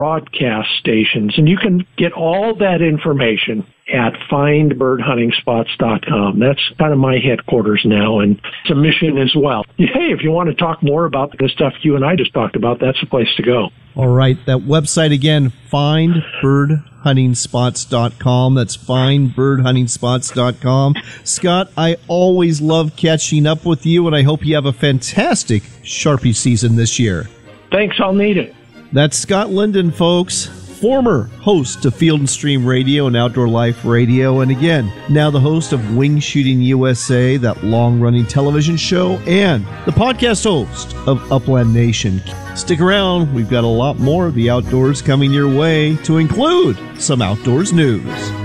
broadcast stations. And you can get all that information at findbirdhuntingspots.com. That's kind of my headquarters now, and it's a mission as well. Hey, if you want to talk more about the stuff you and I just talked about, that's the place to go. All right, that website again, findbirdhuntingspots.com. That's findbirdhuntingspots.com. Scott, I always love catching up with you, and I hope you have a fantastic Sharpie season this year. Thanks, I'll need it. That's Scott Linden, folks, former host of Field & Stream Radio and Outdoor Life Radio, and again, now the host of Wing Shooting USA, that long-running television show, and the podcast host of Upland Nation. Stick around, we've got a lot more of the outdoors coming your way, to include some outdoors news.